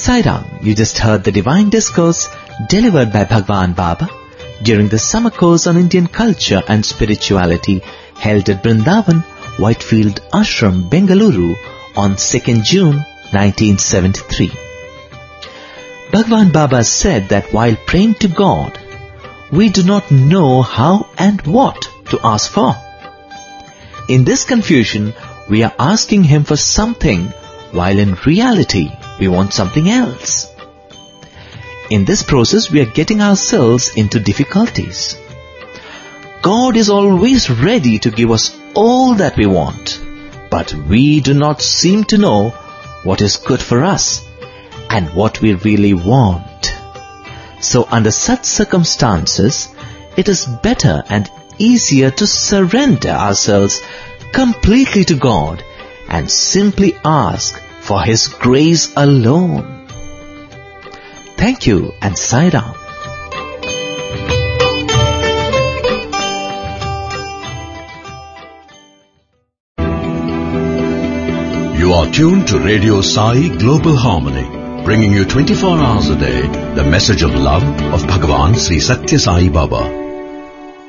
Sai Ram, you just heard the divine discourse delivered by Bhagwan Baba during the summer course on Indian culture and spirituality held at Brindavan, Whitefield Ashram, Bengaluru on 2nd June 1973. Bhagwan Baba said that while praying to God, we do not know how and what to ask for. In this confusion, we are asking Him for something, while in reality, we want something else. In this process, we are getting ourselves into difficulties. God is always ready to give us all that we want, but we do not seem to know what is good for us and what we really want. So under such circumstances, it is better and easier to surrender ourselves completely to God and simply ask for His grace alone. Thank you and Sai Ram. You are tuned to Radio Sai Global Harmony, bringing you 24 hours a day the message of love of Bhagavan Sri Satya Sai Baba.